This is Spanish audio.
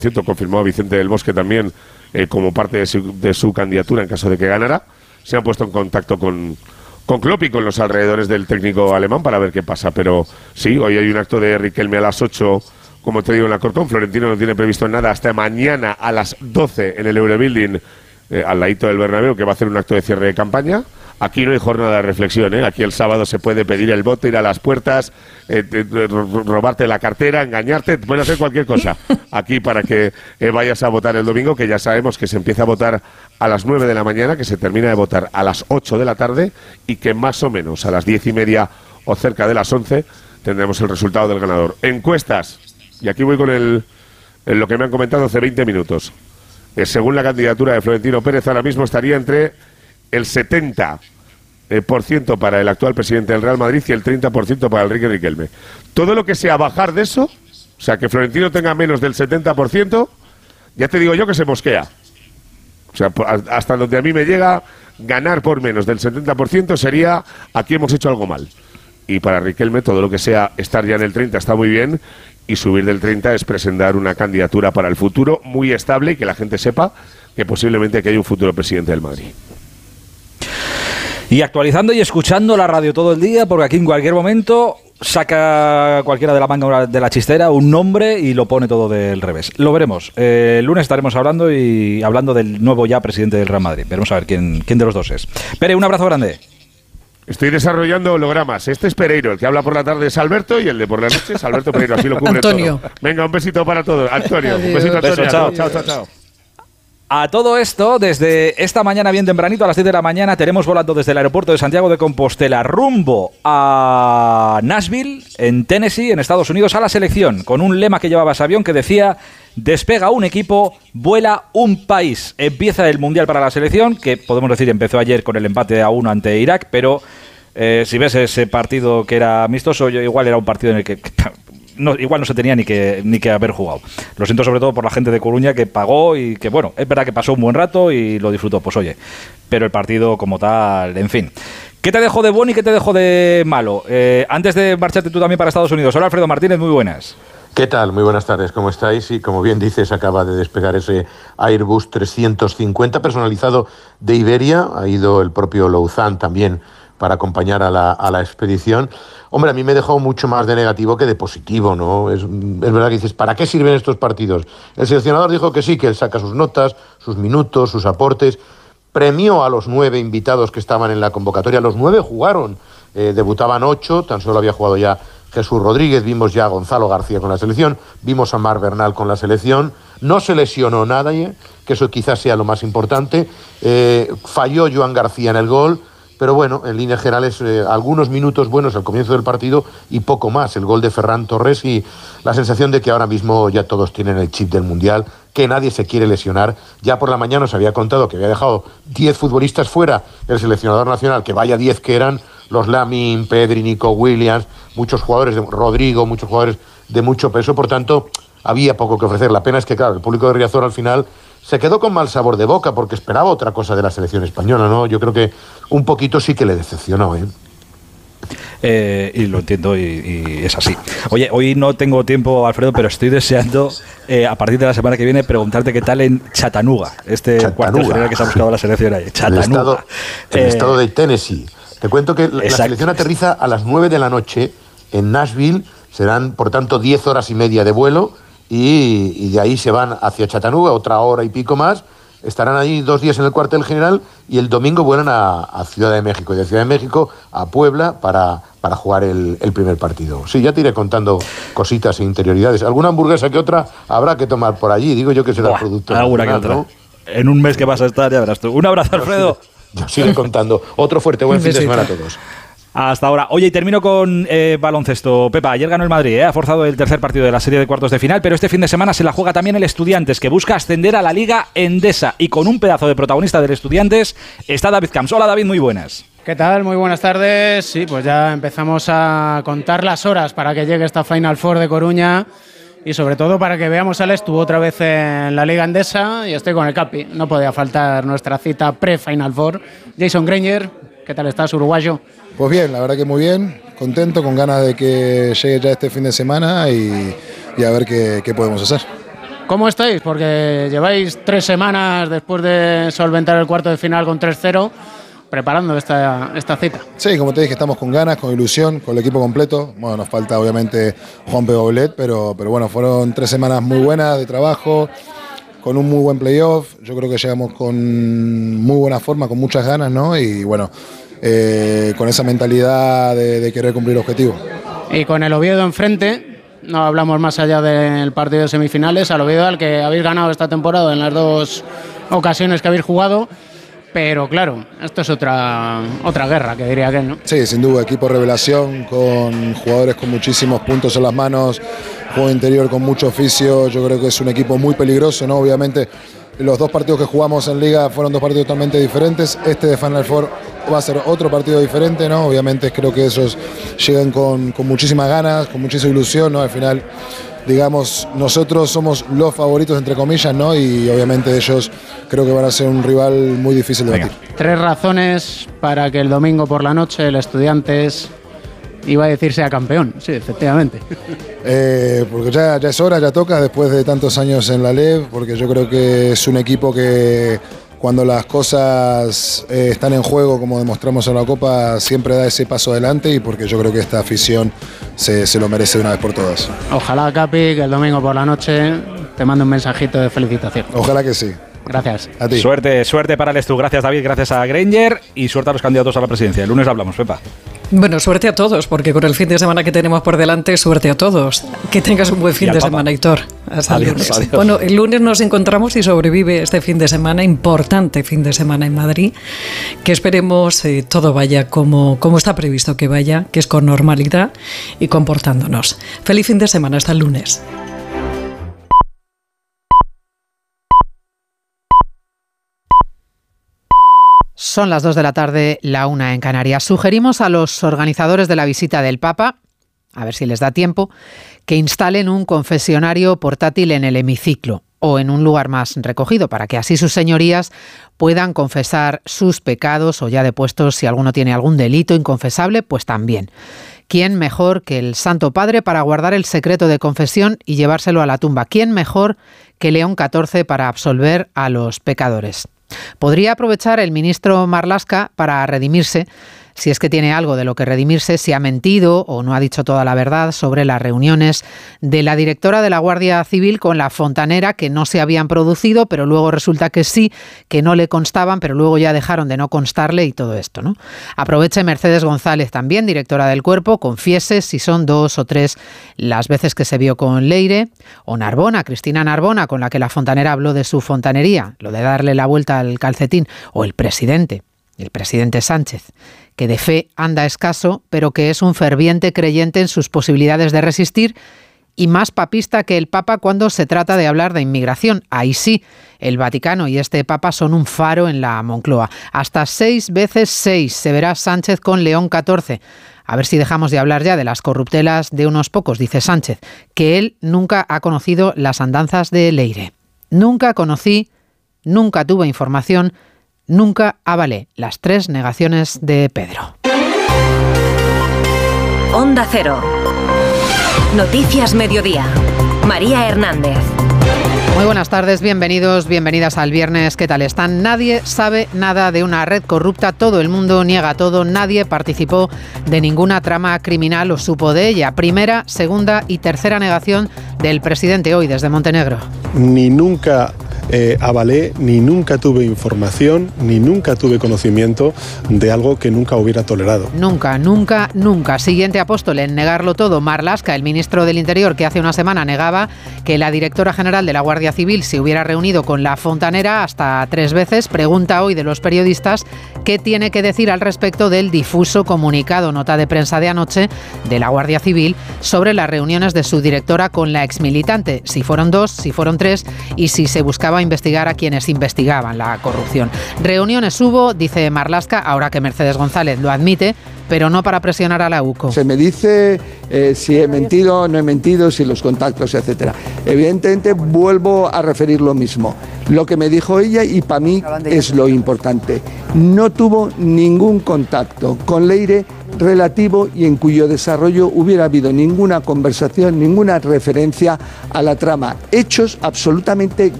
cierto, confirmó a Vicente del Bosque también como parte de su candidatura en caso de que ganara. Se han puesto en contacto con Klopp y con los alrededores del técnico alemán para ver qué pasa. Pero sí, hoy hay un acto de Riquelme a las 8, como te digo, en la Corcón. Florentino no tiene previsto nada hasta mañana a las 12 en el Eurobuilding, al ladito del Bernabéu, que va a hacer un acto de cierre de campaña. Aquí no hay jornada de reflexión, ¿eh? Aquí el sábado se puede pedir el voto, ir a las puertas, robarte la cartera, engañarte, pueden hacer cualquier cosa aquí para que vayas a votar el domingo, que ya sabemos que se empieza a votar a las 9 de la mañana, que se termina de votar a las 8 de la tarde y que más o menos a las 10:30 o cerca de las 11 tendremos el resultado del ganador. Encuestas, y aquí voy con lo que me han comentado hace 20 minutos. Según la candidatura de Florentino Pérez, ahora mismo estaría entre el 70% para el actual presidente del Real Madrid y el 30% para Enrique Riquelme. Todo lo que sea bajar de eso, o sea, que Florentino tenga menos del 70%, ya te digo yo que se mosquea. O sea, hasta donde a mí me llega, ganar por menos del 70% sería, aquí hemos hecho algo mal. Y para Riquelme, todo lo que sea estar ya en el 30% está muy bien, y subir del 30% es presentar una candidatura para el futuro muy estable y que la gente sepa que posiblemente que haya un futuro presidente del Madrid. Y actualizando y escuchando la radio todo el día, porque aquí en cualquier momento saca cualquiera de la manga de la chistera un nombre y lo pone todo del revés. Lo veremos. El lunes estaremos hablando del nuevo ya presidente del Real Madrid. Veremos a ver quién de los dos es. Pere, un abrazo grande. Estoy desarrollando hologramas. Este es Pereiro, el que habla por la tarde es Alberto y el de por la noche es Alberto Pereiro. Así lo cubre Antonio. todo. Venga, un besito para todos. Antonio, un besito, Antonio. Chao. Chao. A todo esto, desde esta mañana bien tempranito, a las 10 de la mañana, tenemos volando desde el aeropuerto de Santiago de Compostela rumbo a Nashville, en Tennessee, en Estados Unidos, a la selección, con un lema que llevaba ese avión que decía: despega un equipo, vuela un país. Empieza el Mundial para la selección, que podemos decir empezó ayer con el empate a 1 ante Irak, pero si ves ese partido que era amistoso, igual era un partido en el que... igual no se tenía ni que haber jugado. Lo siento sobre todo por la gente de Coruña que pagó y que, bueno, es verdad que pasó un buen rato y lo disfrutó, pues oye, pero el partido como tal, en fin. ¿Qué te dejó de bueno y qué te dejó de malo? Antes de marcharte tú también para Estados Unidos. Hola, Alfredo Martínez, muy buenas. ¿Qué tal? Muy buenas tardes, ¿cómo estáis? Y como bien dices, acaba de despegar ese Airbus 350 personalizado de Iberia. Ha ido el propio Louzán también para acompañar a la expedición. Hombre, a mí me dejó mucho más de negativo que de positivo, ¿no? Es verdad que dices, ¿para qué sirven estos partidos? El seleccionador dijo que sí, que él saca sus notas, sus minutos, sus aportes. Premió a los 9 invitados que estaban en la convocatoria. Los 9 jugaron, debutaban 8, tan solo había jugado ya Jesús Rodríguez, vimos ya a Gonzalo García con la selección, vimos a Marc Bernal con la selección. No se lesionó nadie, que eso quizás sea lo más importante. Falló Joan García en el gol. Pero bueno, en líneas generales, algunos minutos buenos al comienzo del partido y poco más. El gol de Ferran Torres y la sensación de que ahora mismo ya todos tienen el chip del Mundial, que nadie se quiere lesionar. Ya por la mañana nos había contado que había dejado 10 futbolistas fuera el seleccionador nacional, que vaya 10 que eran, los Lamine, Pedri, Nico Williams, muchos jugadores, Rodrigo, muchos jugadores de mucho peso. Por tanto, había poco que ofrecer. La pena es que, claro, el público de Riazor al final se quedó con mal sabor de boca porque esperaba otra cosa de la selección española, ¿no? Yo creo que un poquito sí que le decepcionó, y lo entiendo y es así. Oye, hoy no tengo tiempo, Alfredo, pero estoy deseando a partir de la semana que viene preguntarte qué tal en Chattanooga, cuartel general que se ha buscado la selección ahí. Chattanooga. El estado de Tennessee. Te cuento que la selección aterriza a las 9 de la noche en Nashville. Serán, por tanto, 10 horas y media de vuelo y de ahí se van hacia Chattanooga, otra hora y pico más. Estarán ahí 2 días en el cuartel general y el domingo vuelan a Ciudad de México. Y de Ciudad de México a Puebla para jugar el primer partido. Sí, ya te iré contando cositas e interioridades. Alguna hamburguesa que otra habrá que tomar por allí. Digo yo que será el producto alguna que otra, ¿no? En un mes que vas a estar, ya verás tú. Un abrazo, Alfredo. Yo sigo contando. Otro fuerte buen fin de semana a todos. Hasta ahora. Oye, y termino con baloncesto. Pepa, ayer ganó el Madrid, ha forzado el tercer partido de la serie de cuartos de final, pero este fin de semana se la juega también el Estudiantes, que busca ascender a la Liga Endesa. Y con un pedazo de protagonista del Estudiantes está David Camps. Hola, David, muy buenas. ¿Qué tal? Muy buenas tardes. Sí, pues ya empezamos a contar las horas para que llegue esta Final Four de Coruña y sobre todo para que veamos al Estu otra vez en la Liga Endesa y estoy con el Capi. No podía faltar nuestra cita pre-Final Four. Jason Granger, ¿qué tal estás, uruguayo? Pues bien, la verdad que muy bien, contento, con ganas de que llegue ya este fin de semana y a ver qué podemos hacer. ¿Cómo estáis? Porque lleváis 3 semanas después de solventar el cuarto de final con 3-0, preparando esta cita. Sí, como te dije, estamos con ganas, con ilusión, con el equipo completo. Bueno, nos falta obviamente Juan Peboblet, pero bueno, fueron 3 semanas muy buenas de trabajo, con un muy buen playoff. Yo creo que llegamos con muy buena forma, con muchas ganas, ¿no? Y bueno, con esa mentalidad de querer cumplir objetivos. Y con el Oviedo enfrente, no hablamos más allá del partido de semifinales, al Oviedo al que habéis ganado esta temporada en las 2 ocasiones que habéis jugado. Pero claro, esto es otra guerra, que diría que, ¿no? Sí, sin duda, equipo revelación, con jugadores con muchísimos puntos en las manos, juego interior con mucho oficio. Yo creo que es un equipo muy peligroso, ¿no? Obviamente, los 2 partidos que jugamos en Liga fueron 2 partidos totalmente diferentes. Este de Final Four va a ser otro partido diferente, ¿no? Obviamente creo que esos llegan con muchísimas ganas, con muchísima ilusión, ¿no? Al final, digamos, nosotros somos los favoritos, entre comillas, ¿no? Y obviamente ellos creo que van a ser un rival muy difícil de batir. 3 razones para que el domingo por la noche el Estudiantes, iba a decir, sea campeón. Sí, efectivamente. Porque ya es hora, ya toca, después de tantos años en la LEV, porque yo creo que es un equipo que cuando las cosas están en juego, como demostramos en la Copa, siempre da ese paso adelante, y porque yo creo que esta afición se lo merece de una vez por todas. Ojalá, Capi, que el domingo por la noche te mande un mensajito de felicitación. Ojalá que sí. Gracias. A ti. Suerte para el Estu. Gracias, David. Gracias a Granger. Y suerte a los candidatos a la presidencia. El lunes hablamos, Pepa. Bueno, suerte a todos, porque con el fin de semana que tenemos por delante, suerte a todos. Que tengas un buen fin de semana, Hitor. Hasta el lunes. Adiós. Bueno, el lunes nos encontramos y sobrevive este fin de semana, importante fin de semana en Madrid, que esperemos todo vaya como está previsto que vaya, que es con normalidad y comportándonos. Feliz fin de semana, hasta el lunes. Son las 2 de la tarde, la 1 en Canarias. Sugerimos a los organizadores de la visita del Papa, a ver si les da tiempo, que instalen un confesionario portátil en el hemiciclo o en un lugar más recogido, para que así sus señorías puedan confesar sus pecados, o ya de puestos, si alguno tiene algún delito inconfesable, pues también. ¿Quién mejor que el Santo Padre para guardar el secreto de confesión y llevárselo a la tumba? ¿Quién mejor que León XIV para absolver a los pecadores? Podría aprovechar el ministro Marlaska para redimirse, si es que tiene algo de lo que redimirse, si ha mentido o no ha dicho toda la verdad sobre las reuniones de la directora de la Guardia Civil con la fontanera, que no se habían producido, pero luego resulta que sí, que no le constaban, pero luego ya dejaron de no constarle, y todo esto, ¿no? Aproveche Mercedes González también, directora del Cuerpo, confiese si son 2 o 3 las veces que se vio con Leire, o Narbona, Cristina Narbona, con la que la fontanera habló de su fontanería, lo de darle la vuelta al calcetín, o el presidente Sánchez, que de fe anda escaso, pero que es un ferviente creyente en sus posibilidades de resistir, y más papista que el Papa cuando se trata de hablar de inmigración. Ahí sí, el Vaticano y este Papa son un faro en la Moncloa. Hasta 6 veces 6 se verá Sánchez con León XIV. A ver si dejamos de hablar ya de las corruptelas de unos pocos, dice Sánchez, que él nunca ha conocido las andanzas de Leire. Nunca conocí, nunca tuve información, nunca avalé. Las 3 negaciones de Pedro. Onda Cero. Noticias Mediodía. María Hernández. Muy buenas tardes, bienvenidos, bienvenidas al viernes. ¿Qué tal están? Nadie sabe nada de una red corrupta, todo el mundo niega todo, nadie participó de ninguna trama criminal o supo de ella. Primera, segunda y tercera negación del presidente hoy desde Montenegro. Ni nunca avalé, ni nunca tuve información, ni nunca tuve conocimiento de algo que nunca hubiera tolerado. Nunca, nunca, nunca. Siguiente apóstol en negarlo todo, Marlaska, el ministro del Interior, que hace una semana negaba que la directora general de la Guardia Civil se hubiera reunido con la fontanera hasta 3 veces. Pregunta hoy de los periodistas qué tiene que decir al respecto del difuso comunicado, nota de prensa de anoche de la Guardia Civil sobre las reuniones de su directora con la exmilitante. Si fueron 2, si fueron 3 y si se buscaba investigar a quienes investigaban la corrupción. Reuniones hubo, dice Marlaska, ahora que Mercedes González lo admite, pero no para presionar a la UCO. Se me dice si he mentido, no he mentido, si los contactos, etcétera. Evidentemente vuelvo a referir lo mismo. Lo que me dijo ella, y para mí es lo importante. No tuvo ningún contacto con Leire relativo y en cuyo desarrollo hubiera habido ninguna conversación, ninguna referencia a la trama. Hechos absolutamente